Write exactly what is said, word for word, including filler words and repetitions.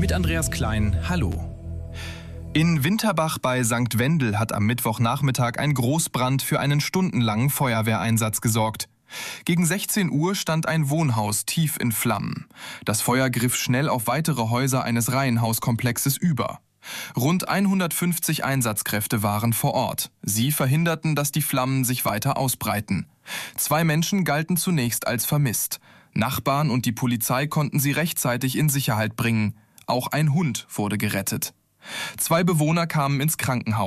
Mit Andreas Klein, hallo. In Winterbach bei Sankt Wendel hat am Mittwochnachmittag ein Großbrand für einen stundenlangen Feuerwehreinsatz gesorgt. Gegen sechzehn Uhr stand ein Wohnhaus tief in Flammen. Das Feuer griff schnell auf weitere Häuser eines Reihenhauskomplexes über. Rund hundertfünfzig Einsatzkräfte waren vor Ort. Sie verhinderten, dass die Flammen sich weiter ausbreiten. Zwei Menschen galten zunächst als vermisst. Nachbarn und die Polizei konnten sie rechtzeitig in Sicherheit bringen. Auch ein Hund wurde gerettet. Zwei Bewohner kamen ins Krankenhaus.